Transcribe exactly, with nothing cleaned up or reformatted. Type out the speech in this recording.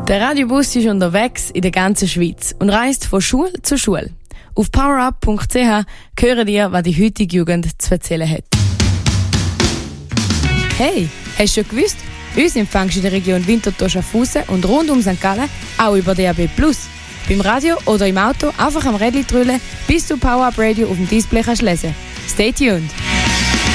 Der Radiobus ist unterwegs in der ganzen Schweiz und reist von Schule zu Schule. Auf powerup punkt c h hören ihr, was die heutige Jugend zu erzählen hat. Hey, hast du schon gewusst? Uns empfängst du in der Region Winterthur-Schaffhausen und rund um Sankt Gallen auch über D A B plus. Beim Radio oder im Auto einfach am Rädchen drüllen, bis du Power Up Radio auf dem Display kannst lesen. Stay tuned!